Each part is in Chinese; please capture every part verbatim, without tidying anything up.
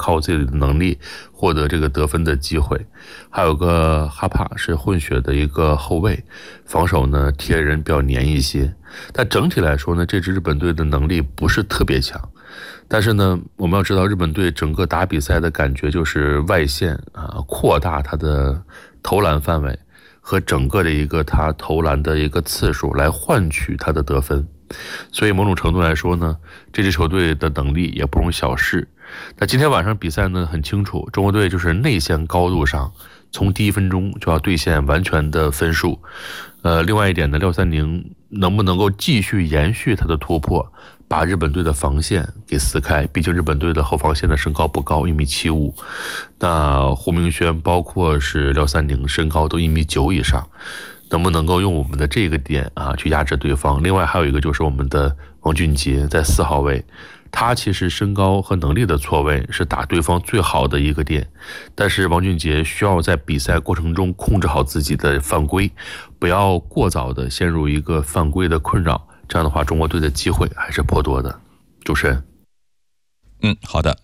靠自己的能力获得这个得分的机会。还有个哈帕是混血的一个后卫，防守呢贴人比较黏一些。但整体来说呢，这支日本队的能力不是特别强。但是呢，我们要知道日本队整个打比赛的感觉就是外线啊，扩大他的投篮范围和整个的一个他投篮的一个次数来换取他的得分。所以某种程度来说呢，这支球队的能力也不容小视。那今天晚上比赛呢很清楚，中国队就是内线高度上从第一分钟就要兑现完全的分数。呃，另外一点呢，廖三宁能不能够继续延续他的突破，把日本队的防线给撕开？毕竟日本队的后防线的身高不高，一米七五，那胡明轩包括是廖三宁身高都一米九以上，能不能够用我们的这个点啊去压制对方？另外还有一个就是我们的王俊杰在四号位，他其实身高和能力的错位是打对方最好的一个点，但是王俊杰需要在比赛过程中控制好自己的犯规，不要过早的陷入一个犯规的困扰，这样的话中国队的机会还是颇多的。主持人。 嗯，好的。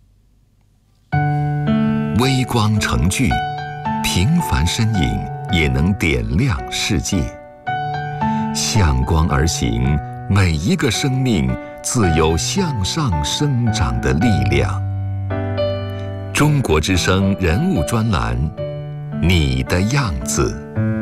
微光成炬，平凡身影也能点亮世界。向光而行，每一个生命自有向上生长的力量。中国之声人物专栏，你的样子。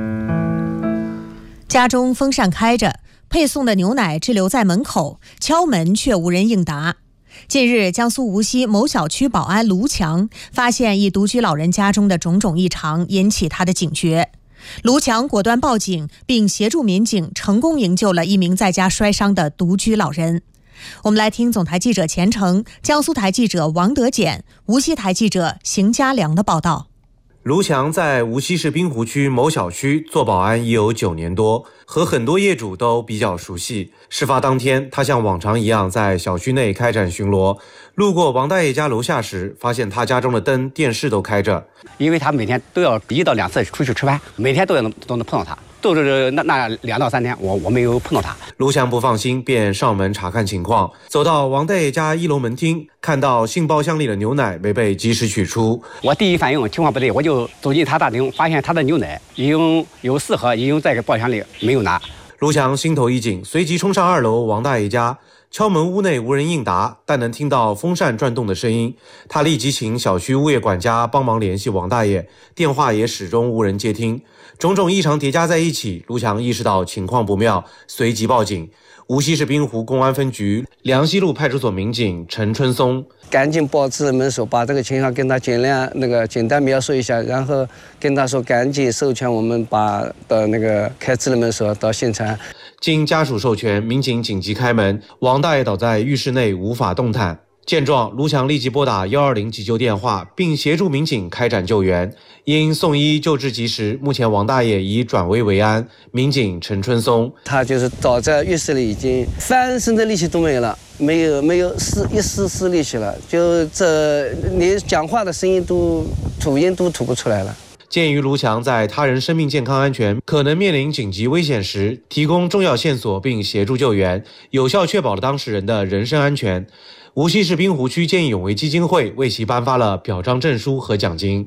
家中风扇开着，配送的牛奶滞留在门口，敲门却无人应答。近日，江苏无锡某小区保安卢强发现一独居老人家中的种种异常，引起他的警觉。卢强果断报警，并协助民警成功营救了一名在家摔伤的独居老人。我们来听总台记者钱程、江苏台记者王德简、无锡台记者邢家良的报道。 卢强在无锡市滨湖区某小区做保安已有九年多，和很多业主都比较熟悉。事发当天，他像往常一样在小区内开展巡逻，路过王大爷家楼下时，发现他家中的灯、电视都开着。 因为他每天都要一到两次出去吃饭，每天都能都能碰到他。都是那那两到三天，我我没有碰到他。 卢强不放心，便上门查看情况。走到王大爷家一楼门厅，看到信包箱里的牛奶没被及时取出。 我第一反应情况不对，我就走进他大厅，发现他的牛奶已经有四盒已经在包厢里没有拿。 卢强心头一紧，随即冲上二楼王大爷家。敲门，屋内无人应答，但能听到风扇转动的声音。他立即请小区物业管家帮忙联系王大爷，电话也始终无人接听。种种异常叠加在一起，卢强意识到情况不妙，随即报警。无锡市滨湖公安分局梁西路派出所民警陈春松赶紧报知门首，把这个情况跟他尽量那个简单描述一下，然后跟他说赶紧授权我们把的那个开智门锁到现场。 经家属授权，民警紧急开门，王大爷倒在浴室内无法动弹。见状，卢强立即拨打一二零急救电话，并协助民警开展救援。因送医救治及时，目前王大爷已转危为安。民警陈春松， 他就是倒在浴室里，已经翻身的力气都没有了，没有没有丝一丝丝力气了，就这连讲话的声音都吐音都吐不出来了。 鉴于卢强在他人生命健康安全可能面临紧急危险时提供重要线索并协助救援，有效确保了当事人的人身安全，无锡市滨湖区见义勇为基金会为其颁发了表彰证书和奖金。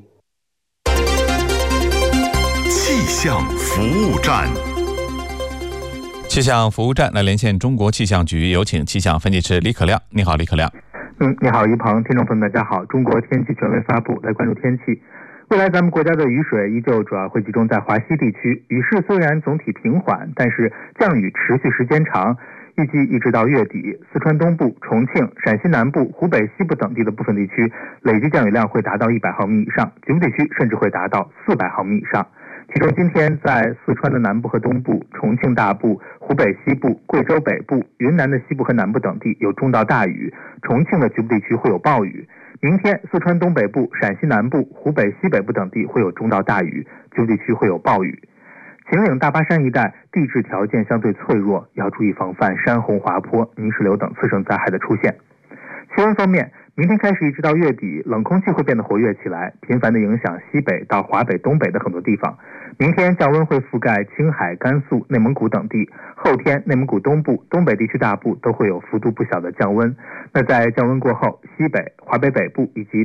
气象服务站， 气象服务站来连线中国气象局，有请气象分析师李可亮。你好，李可亮。 嗯，你好，于鹏，听众朋友们，大家好。中国天气权威发布，来关注天气。未来咱们国家的雨水依旧主要会集中在华西地区，雨势虽然总体平缓，但是降雨持续时间长，预计一直到月底，四川东部、重庆、陕西南部、湖北西部等地的部分地区累计降雨量会达到一百毫米以上，局部地区甚至会达到四百毫米以上。其中今天在四川的南部和东部、重庆大部、湖北西部、贵州北部、云南的西部和南部等地有中到大雨，重庆的局部地区会有暴雨。明天四川东北部、陕西南部、湖北西北部等地会有中到大雨，局部地区会有暴雨。秦岭大巴山一带地质条件相对脆弱，要注意防范山洪滑坡、泥石流等次生灾害的出现。气温方面，明天开始一直到月底，冷空气会变得活跃起来，频繁地影响西北到华北、东北的很多地方。明天降温会覆盖青海、甘肃、内蒙古等地，后天内蒙古东部、东北地区大部都会有幅度不小的降温。那在降温过后，西北、华北北部以及